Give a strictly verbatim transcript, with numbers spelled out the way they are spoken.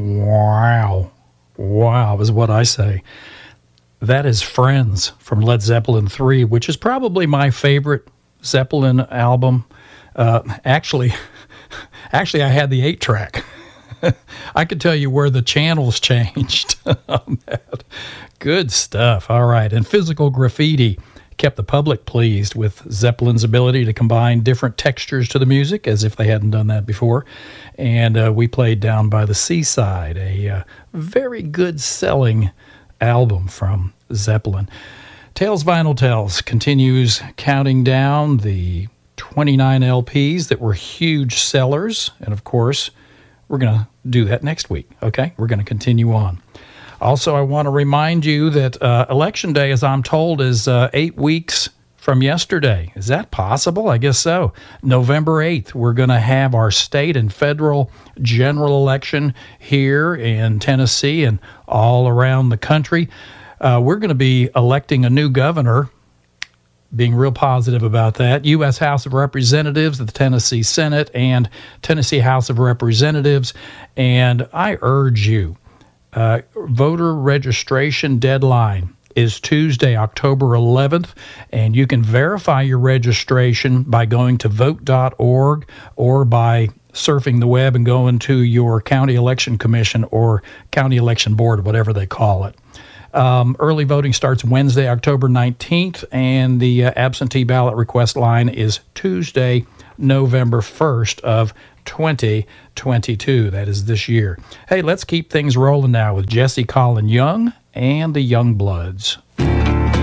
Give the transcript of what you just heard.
Wow. Wow is what I say. That is Friends from Led Zeppelin three, which is probably my favorite Zeppelin album. Uh, actually, actually, I had the eight track. I could tell you where the channels changed on that. Good stuff. All right. And Physical Graffiti kept the public pleased with Zeppelin's ability to combine different textures to the music, as if they hadn't done that before. And uh, we played Down by the Seaside, a uh, very good selling album from Zeppelin. Tales Vinyl Tells continues counting down the twenty-nine L Ps that were huge sellers. And of course, we're going to do that next week, okay? We're going to continue on. Also, I want to remind you that uh, Election Day, as I'm told, is uh, eight weeks from yesterday. Is that possible? I guess so. November eighth, we're going to have our state and federal general election here in Tennessee and all around the country. Uh, we're going to be electing a new governor, being real positive about that. U S House of Representatives, the Tennessee Senate, and Tennessee House of Representatives. And I urge you, uh, voter registration deadline is Tuesday, October eleventh, and you can verify your registration by going to vote dot org or by surfing the web and going to your county election commission or county election board, whatever they call it. Um, early voting starts Wednesday, October nineteenth, and the uh, absentee ballot request line is Tuesday, November first of twenty twenty-two. That is this year. Hey, let's keep things rolling now with Jesse Colin Young and the Youngbloods.